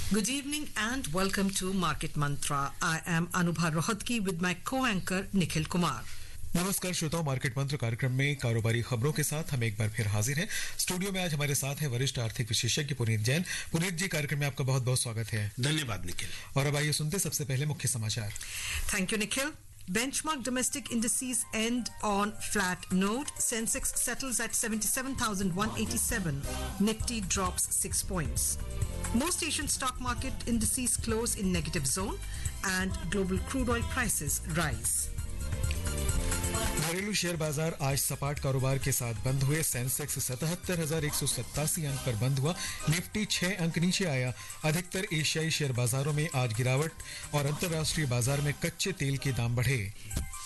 Good evening and welcome to Market Mantra. I am Anubha Rohatgi with my co-anchor Nikhil Kumar. नमस्कार श्रोताओं, market मंत्र कार्यक्रम में कारोबारी खबरों के साथ हम एक बार फिर हाजिर हैं। स्टूडियो में आज हमारे साथ हैं वरिष्ठ आर्थिक विशेषज्ञ पुनीत जैन। पुनीत जी, कार्यक्रम में आपका बहुत बहुत स्वागत है। धन्यवाद निखिल। और अब आइए सुनते सबसे पहले मुख्य समाचार। Thank you, Nikhil. Benchmark domestic indices end on flat note. Sensex settles at 77,187. Nifty drops 6 points. Most Asian stock market indices close in negative zone and global crude oil prices rise. घरेलू share बाजार आज सपाट कारोबार के साथ बंद हुए। Sensex 77,187 अंक पर बंद हुआ। निफ्टी 6 अंक नीचे आया। अधिकतर एशियाई शेयर बाजारों में आज गिरावट और अंतर्राष्ट्रीय बाजार में कच्चे तेल के दाम बढ़े।